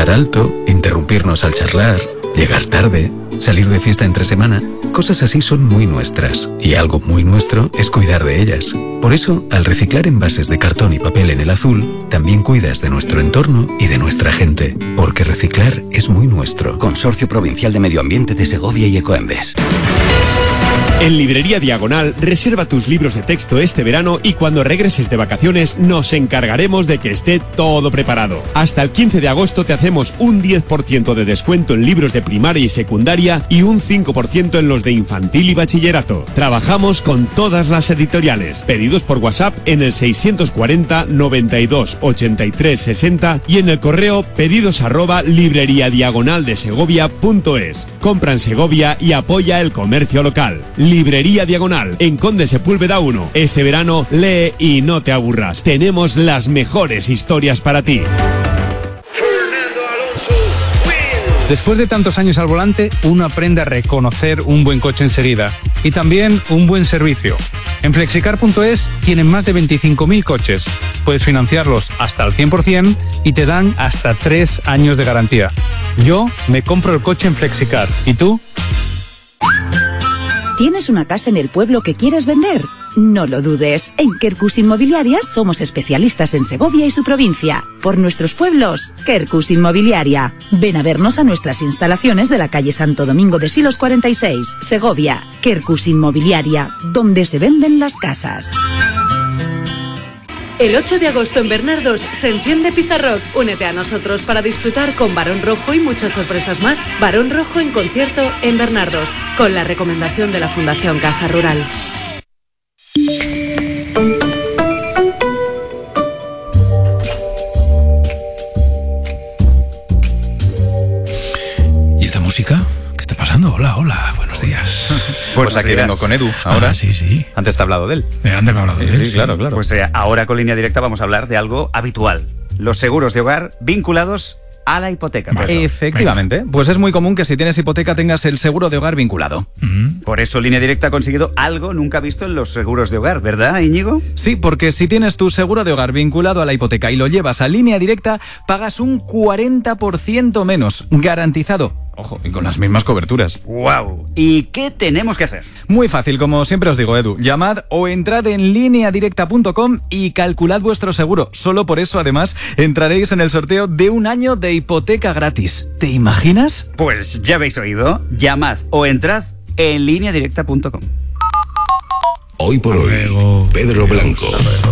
hablar alto, interrumpirnos al charlar, llegar tarde, salir de fiesta entre semana. Cosas así son muy nuestras, y algo muy nuestro es cuidar de ellas. Por eso, al reciclar envases de cartón y papel en el azul, también cuidas de nuestro entorno y de nuestra gente, porque reciclar es muy nuestro. Consorcio Provincial de Medio Ambiente de Segovia y Ecoembes. En Librería Diagonal, reserva tus libros de texto este verano y cuando regreses de vacaciones nos encargaremos de que esté todo preparado. Hasta el 15 de agosto te hacemos un 10% de descuento en libros de primaria y secundaria y un 5% en los de infantil y bachillerato. Trabajamos con todas las editoriales. Pedidos por WhatsApp en el 640 92 83 60 y en el correo pedidos@libreriadiagonaldesegovia.es. Compra en Segovia y apoya el comercio local. Librería Diagonal, en Conde Sepúlveda 1. Este verano lee y no te aburras. Tenemos las mejores historias para ti. Después de tantos años al volante, uno aprende a reconocer un buen coche enseguida y también un buen servicio. En Flexicar.es tienen más de 25.000 coches. Puedes financiarlos hasta el 100% y te dan hasta 3 años de garantía. Yo me compro el coche en Flexicar. ¿Y tú? ¿Tienes una casa en el pueblo que quieres vender? No lo dudes. En Quercus Inmobiliaria somos especialistas en Segovia y su provincia. Por nuestros pueblos, Quercus Inmobiliaria. Ven a vernos a nuestras instalaciones de la calle Santo Domingo de Silos 46, Segovia. Quercus Inmobiliaria, donde se venden las casas. El 8 de agosto en Bernardos se enciende Pizarrock. Únete a nosotros para disfrutar con Barón Rojo y muchas sorpresas más. Barón Rojo en concierto en Bernardos, con la recomendación de la Fundación Caja Rural. ¿Y esta música? ¿Qué está pasando? Hola, buenos días. Pues aquí vengo con Edu, ahora. Sí. Antes te he hablado de él. Antes me he hablado de él. Sí, claro. Pues ahora con Línea Directa vamos a hablar de algo habitual. Los seguros de hogar vinculados a la hipoteca. Vale. Efectivamente. Venga. Pues es muy común que si tienes hipoteca tengas el seguro de hogar vinculado. Por eso Línea Directa ha conseguido algo nunca visto en los seguros de hogar, ¿verdad, Íñigo? Sí, porque si tienes tu seguro de hogar vinculado a la hipoteca y lo llevas a Línea Directa, pagas un 40% menos, garantizado. Ojo, y con las mismas coberturas. ¡Guau! ¿Y qué tenemos que hacer? Muy fácil, como siempre os digo, Edu. Llamad o entrad en lineadirecta.com y calculad vuestro seguro. Solo por eso, además, entraréis en el sorteo de 1 año de hipoteca gratis. ¿Te imaginas? Pues ya habéis oído. Llamad o entrad en lineadirecta.com. Hoy por hoy, Pedro Blanco.